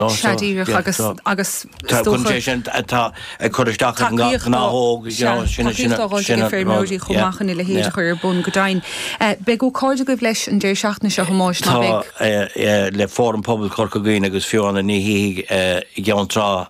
Shadíir agus conversation tá chuisteach náóg sinna fémóí chumachchan i le héidir chuir bun godain. Be go cáide go leis an déir seachna se chomáis na le fórum pobl Corcagine agus fiúna ní hí I gceantrá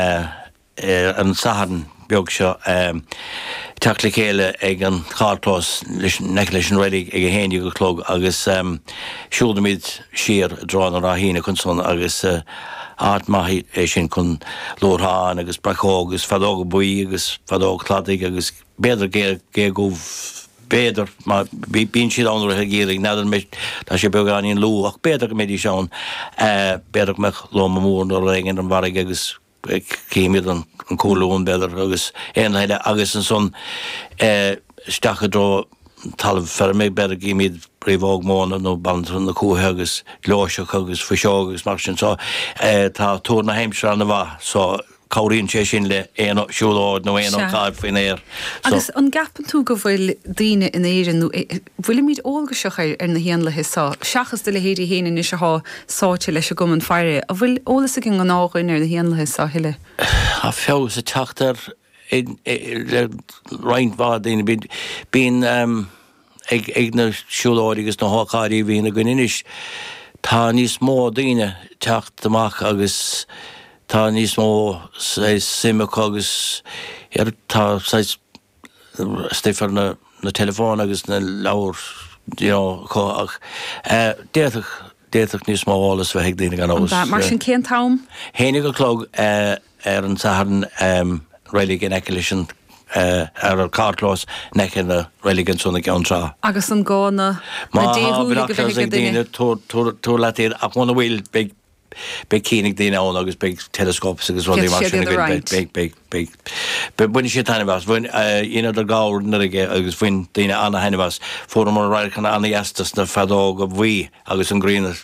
an saharan beag seo tacla chéile ag an cháirplás leis an rédig ag a héine go clog agus siúdamid siar dráin a hína chun son agus art maithí é sin chun lórtháin agus brachó agus fadóg buí agus fadóg chládaigh agus béidir gé go béidir bín siad anra a géirigh neidir mé tá sé beganíon lú ach béidir go méidí seán béidir meach lom mór nó réigen an bharig agus céimiad an cóún beidir agus éonheile agus an son stachadró talamh fer mé beidir géimiad bríomhóg móna nó bantan na cúthe agus glóiseach agus fuiseog agus mar sin tá túr na heimsre an na bha so cáiríonn sé sin le éon siúláid nó éon cáib faoin éir. Agus an gapan tú go bhfuil daoine in éireann bhfuil míad ólagasach ar na héan le hisá seachas de le héidir héanaan is ath sáte leis a gom an feire a bhfuil ólas cin an ágainn ar na héan le hisá hiile. Tá feo sa teachtar le rointhmhá daoine bíon ag na siúláid agus na hácáirí bhíon a gainis tá níos mó daoine teacht amach agus tá níos mó simach agus tá stifar na telefón agus na leabhar ach déach níos máolalas bheith ag daoine gan ós. Mar sin cén tám? Héine go clog ar an saharan rélig in ecolisin ar an cártlós necin na rélig an súna ceantrá. Agus an gána na déhúla go bheith ag daoine tú letíad ach mna bhfuil big cínig daoine ón agus big telescopes agus ruí mar sin big buine sé taine bhas bhain iad ar gáir na agus bhain daoine anna haine bhas fór mar raichan anna eastas na fadó go bhí agus an gríine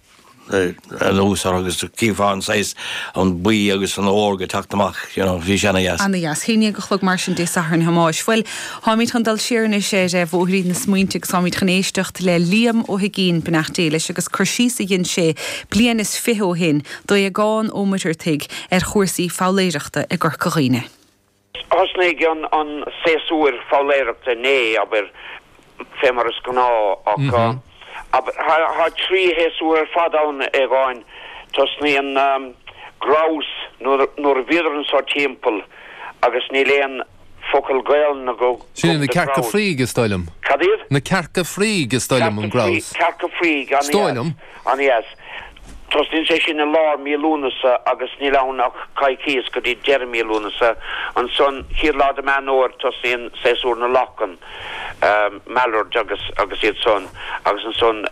an úsar agus cífáin seis an buí agus an óga taachtamach bhí sé anna eas. Anna eas, chéine go chlog mar sin dé sahar na hamáis. Bhfuil hámid chun dal siarna sé bhóthíd na smuointe agus hámid chanéisteach le líam ó higén benachtéiles agus chuirsí a dhéon sé blian is fithó hin dó a gáin ómitirtigh ar chuirsaí fáléireachta i Gorcagine. Hasnig an séúr fáléireachta né aber fémar is gná ach aber ha trí héúr fadán gáin tos ní an grás nór viidir sa timppel agus ní léon focail gail na go. Sin na Carca Fríg is stoilm. Cadír? Na Carca Fríg is stoilm an grás. Carca Fríg an stoilm. An yes. Tos din sé sin a lár mílúnasa agus ní lánach caicíos go dtí 10 mílúnasa an son hir lá a man óir tos íon séúr na lachan Mallard agus iad son agus an son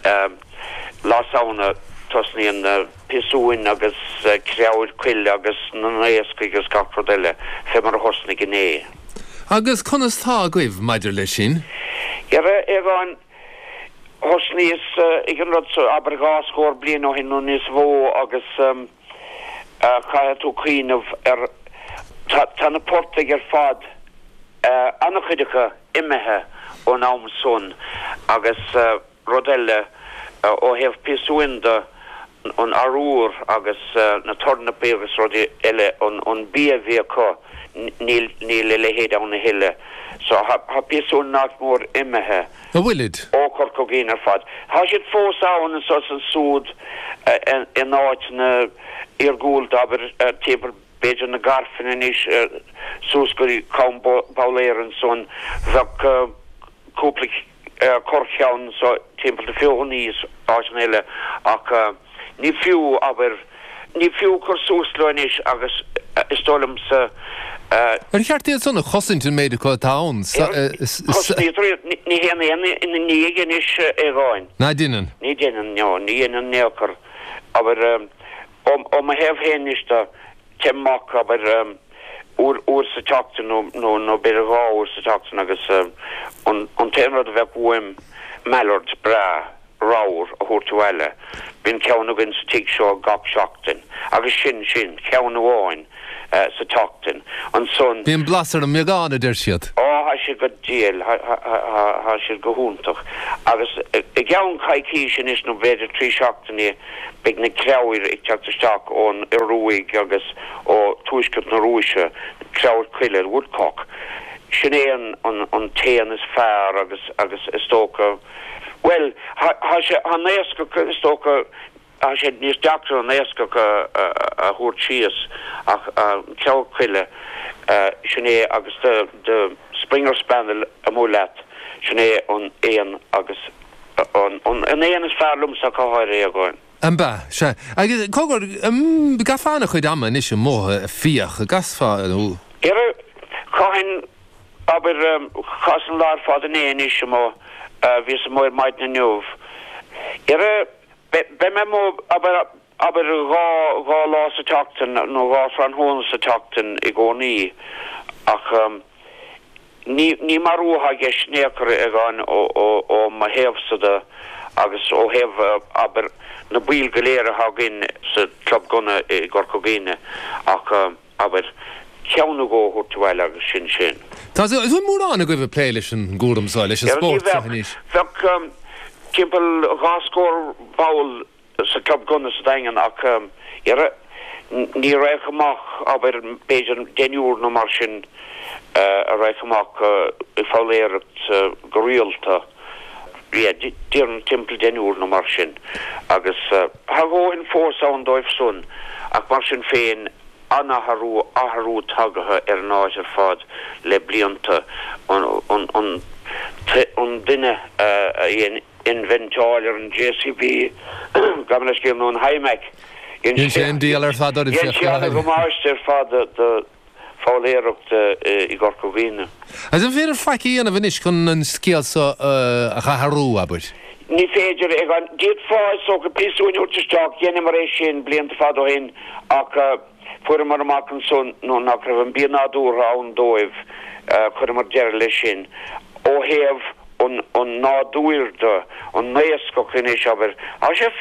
lásána tos níon pisúin agus creabhir cuille agus na éasca agus gachrodile fé mar a hosna gné. Agus conas tá goibh maidir lei sin? Gáin hosníos ag an rud aber gáscóir blian ó hin níos bhó agus caiad tú cíineh ar tá na portaigh ar fad annach chuidecha imethe ó nám son agus rodile ó heh pisúinde an arúr agus na tornapé agus rodi eile an bíavíá níl le héad an na hiile so ha pisún nach mór imethe a bhfuilid ó Corcagine ar fad. Tá siad fós ann an sos an súd in áit na ar gúilt aber tébal beidir na garfin inis súsgurí cám báléir an son bheith cúpla corcheann so timppel de fiú níos áit an eile ach ní fiú aber ní fiú chur súsleis agus istólam sa ar cheartí sanna chosintin méid go tán ní héana in nígan is gáin. Na dinan? Ní dinan, ní héanaan néchar aber ó ma hef héanista temach aber úr sa teachtain nó beidir gá úr sa teachtain agus an téanrad a bheith buim Mallard bra ráur a húirtuile bín ceann gin sa tí seo gach seachtain agus sin ceann bháin sa teachtain an son bíon blasar an meána der siad ha she go deal ha she go húntoch agus gaun caiicisin is no beidir trí seachtaí big na creuir ag teachtasteach ón Ruig agus ó tuiscut na rúise creuir cuiile woodcock sinné an téan is fearr agus istócha well ha néasca istócha ha sé níos deachtar an néasca a thuair síos ach creuir cuiile sinné agus de Springer Spaniel a múlet sinné an éan agus an éan is fearlum sa cáir a gáin. An ba, se. Cógur, gafána chuid ama is móthe fiach a gasfá ú. Ire, cáin aber chasan lár fád an éan is mó vís a móir maid na nuv. Ire, be me mó aber gá lá sa tachtan nó gá fran hón sa tachtan I gcónaí ach ní marúha ges nécar a gáin ó ma héamhsada agus ó héamh aber na bíl goléire ha gin sa club gona I Gorcogine ach aber ceanna go hurtuile agus sin. Tá mór an a goibh plé leis an gúramsáil leis an sport níos. Fech timpel gáscór báil sa club gona sa daingan ach ní raich amach aber beidir denúr na mar sin a raich amach I fáléiret goríalta dieran timpel denúr na mar sin agus ha go in fórsa an dóibh sun ach mar sin féin aharú tagathe náidir fad le blianta an duine inventáir an JCB gamna scéal nó an haimeic sé díal fad go máiste fad de fáléireacht I Gorcogine. As an féidir faici ana bhanis chun an scéal a chaharú abut. Ní féidir ag an díad fáis ó go písúin úteteach dhéana mar éis sin blianta fad ó hin ach fuair mar amachchan son nó nach raibh an bíanádúr an dóibh chuir mar deir lei sin ó héamh an nádúirde an néascoch inis aber a sé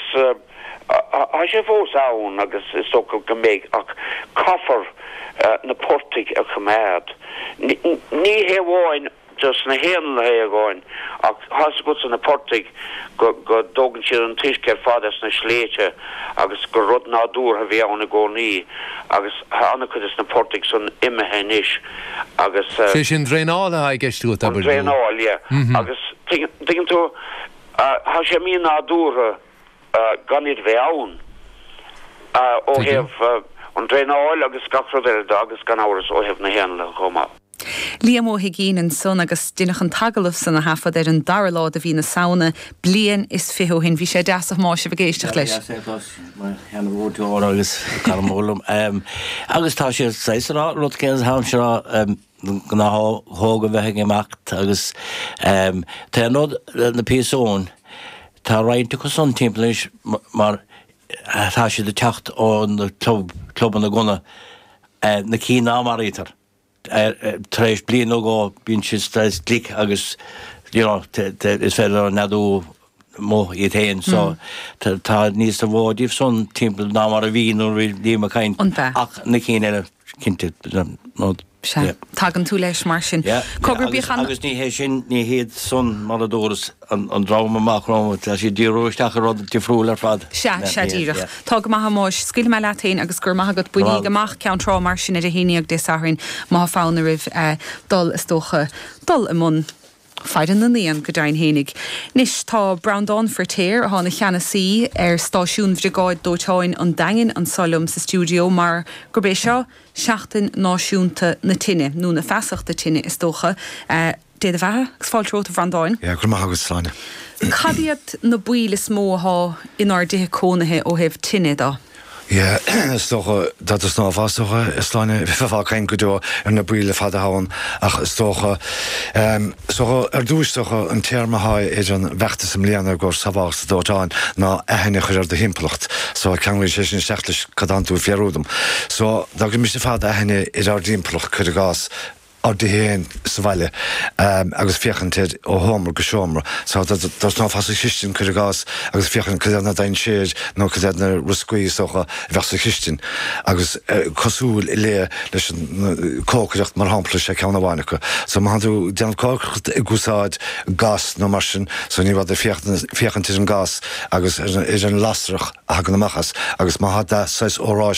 fós ann agus is socail go méid ach caffar na portig a chaméad. Ní héháin just na héan le hé a gáin ach hasguts an na portig go dogan siad an tuisceir fadas na sléite agus go rud nádúr a bhí anna gcónaí agus anna chud is na portig son imethe níis agus sé sin dréála a gceistú a dréáil, agus tugann tú ha sé mí nádúra ganid bheith ann ó héamh an dréáil agus gachradéir agus gan áras ó héamh na héan le chomá. Liam ó higén an son agus duach an tagalh san na hafad an darlád a bhí na saona blian is fiú hin bhí sé deasach má se bhgéisteach leis. Heanúú agus carmólum. Agus tá sé 6 rud cé ham se gnáthóga bheitthe gemacht agus tá nód na píosón tá rainte go son timpplaéis mar tá sé de techt ó na cluban na gona na cí ná marítar. Treis blian ó bín si glic agus is féidir nadú mó I tain so tá níos a bhdíobh son timppla ná mar a bhín ó líma cain ach na cí eile cinnte Tagan tú leis mar sin. Agus ní hé sin ní héad son mar a dóras an ráma machrám tá sé díróisteach a rud tifriúil ar fad. Se díirech. Tá go maithe máis sciil me letain agus gur maithe go buí goach cean rá mar sin a héineag de sahainn má fána rih dul is dócha dul I mún feidan na níon go dain hénig. Nis tá Brandon Fertéir a hána cheanna sí stáisiún bhrigáid dóteáin an dain an solum sa stúdio mar gurbé seo seachtain náisiúnta na tinine nó na feasachta tinine is dócha déad a bheitthe gus fáiltrót a Brandon? Gur maith agus sláine. Cadiad na buíle smóthá inar dithe cónathe ó hebh tinine dá. Ja, stocha dat is nou vastocha sláine fá kein godó na brile fa haen ach stocha socha dúistocha an termha is an wechte sem leanar go savás doáin na ehenne chu de himpelacht so kan sé sechtlich kadantú fjarúdum so da mis fa ehenne is ar dimpelch chu gas á de héin sahaile agus fiochanted ó homer go seomra, so dat ná fas chiistin chu gas agus fiochan na dain séid nó na ruscuí socha bhe chiistin agus cosúil I lé leis cócacht mar hapla sé cena bhhainnacha, so hanú deanmh cócht I gúsáid gas nó mar sin, so ní bhd fiochantir an gas agus is an lasrach a gan amachchas agus má hada 6 órá